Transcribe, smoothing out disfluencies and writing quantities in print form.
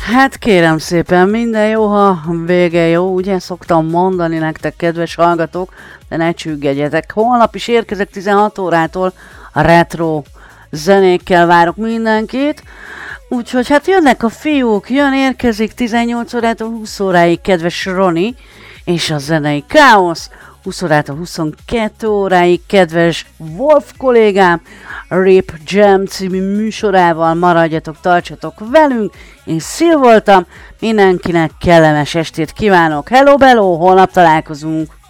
Hát kérem szépen, minden jó, ha vége jó, ugye szoktam mondani nektek, kedves hallgatók, de ne csüggedjetek. Holnap is érkezek 16 órától a retro zenékkel, várok mindenkit. Úgyhogy hát jönnek a fiúk, érkezik 18 órától 20 óráig kedves Roni, és a zenei káosz, 20 órától 22 óráig kedves Wolf kollégám, Rip Jam című műsorával maradjatok, tartsatok velünk. Én Szil voltam, mindenkinek kellemes estét kívánok. Hello, bello, holnap találkozunk.